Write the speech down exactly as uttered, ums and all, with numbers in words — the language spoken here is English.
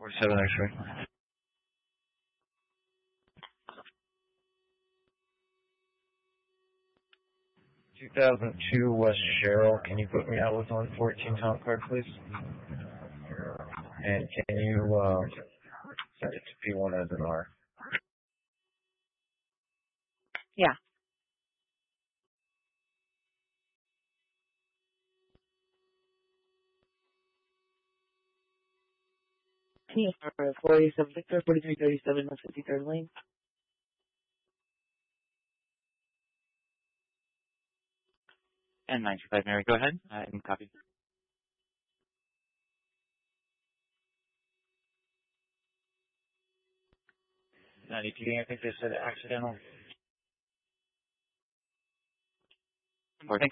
forty-seven X-ray. two thousand two West Cheryl, can you put me out with one fourteen Tom card, please? And can you uh, send it to P one as an R? Yeah. T S R forty-seven Victor, forty-three thirty-seven, fifty-third Lane. And nine two five Mary, go ahead. I can copy. ninety-two, I think they said accidental. Or